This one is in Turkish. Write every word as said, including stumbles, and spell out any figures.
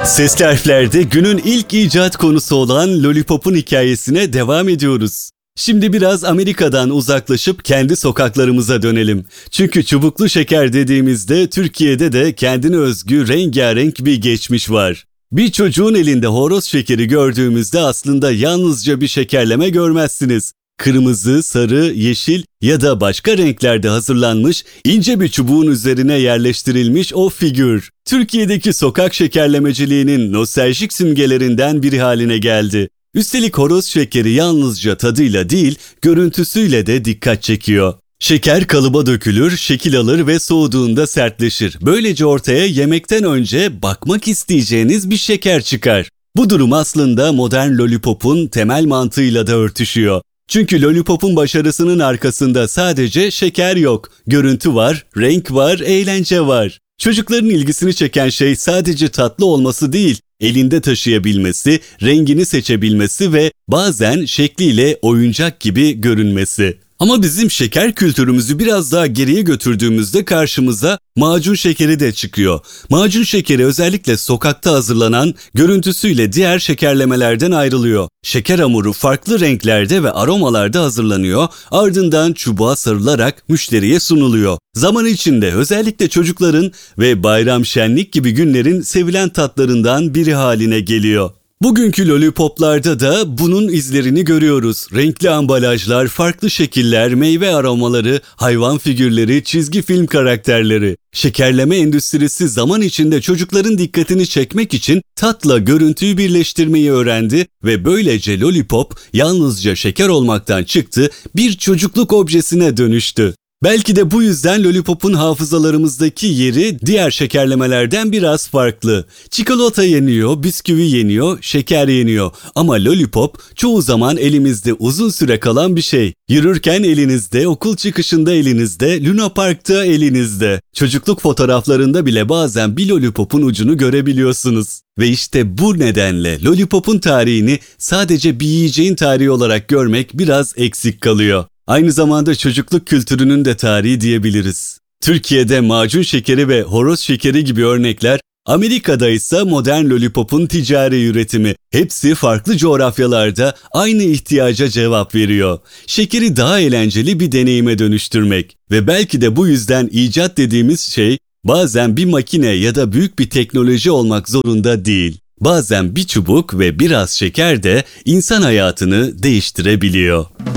Sesli Harfler'de günün ilk icat konusu olan Lollipop'un hikayesine devam ediyoruz. Şimdi biraz Amerika'dan uzaklaşıp kendi sokaklarımıza dönelim. Çünkü çubuklu şeker dediğimizde Türkiye'de de kendine özgü rengarenk bir geçmiş var. Bir çocuğun elinde horoz şekeri gördüğümüzde aslında yalnızca bir şekerleme görmezsiniz. Kırmızı, sarı, yeşil ya da başka renklerde hazırlanmış, ince bir çubuğun üzerine yerleştirilmiş o figür, Türkiye'deki sokak şekerlemeciliğinin nostaljik simgelerinden biri haline geldi. Üstelik horoz şekeri yalnızca tadıyla değil, görüntüsüyle de dikkat çekiyor. Şeker kalıba dökülür, şekil alır ve soğuduğunda sertleşir. Böylece ortaya yemekten önce bakmak isteyeceğiniz bir şeker çıkar. Bu durum aslında modern Lollipop'un temel mantığıyla da örtüşüyor. Çünkü Lollipop'un başarısının arkasında sadece şeker yok, görüntü var, renk var, eğlence var. Çocukların ilgisini çeken şey sadece tatlı olması değil, elinde taşıyabilmesi, rengini seçebilmesi ve bazen şekliyle oyuncak gibi görünmesi. Ama bizim şeker kültürümüzü biraz daha geriye götürdüğümüzde karşımıza macun şekeri de çıkıyor. Macun şekeri özellikle sokakta hazırlanan görüntüsüyle diğer şekerlemelerden ayrılıyor. Şeker hamuru farklı renklerde ve aromalarda hazırlanıyor, ardından çubuğa sarılarak müşteriye sunuluyor. Zaman içinde özellikle çocukların ve bayram şenlik gibi günlerin sevilen tatlarından biri haline geliyor. Bugünkü Lollipop'larda da bunun izlerini görüyoruz. Renkli ambalajlar, farklı şekiller, meyve aromaları, hayvan figürleri, çizgi film karakterleri. Şekerleme endüstrisi zaman içinde çocukların dikkatini çekmek için tatla görüntüyü birleştirmeyi öğrendi ve böylece Lollipop yalnızca şeker olmaktan çıktı, bir çocukluk objesine dönüştü. Belki de bu yüzden Lollipop'un hafızalarımızdaki yeri diğer şekerlemelerden biraz farklı. Çikolata yeniyor, bisküvi yeniyor, şeker yeniyor. Ama Lollipop çoğu zaman elimizde uzun süre kalan bir şey. Yürürken elinizde, okul çıkışında elinizde, Luna Park'ta elinizde. Çocukluk fotoğraflarında bile bazen bir Lollipop'un ucunu görebiliyorsunuz. Ve işte bu nedenle Lollipop'un tarihini sadece bir yiyeceğin tarihi olarak görmek biraz eksik kalıyor. Aynı zamanda çocukluk kültürünün de tarihi diyebiliriz. Türkiye'de macun şekeri ve horoz şekeri gibi örnekler, Amerika'da ise modern Lollipop'un ticari üretimi. Hepsi farklı coğrafyalarda aynı ihtiyaca cevap veriyor. Şekeri daha eğlenceli bir deneyime dönüştürmek. Ve belki de bu yüzden icat dediğimiz şey bazen bir makine ya da büyük bir teknoloji olmak zorunda değil. Bazen bir çubuk ve biraz şeker de insan hayatını değiştirebiliyor.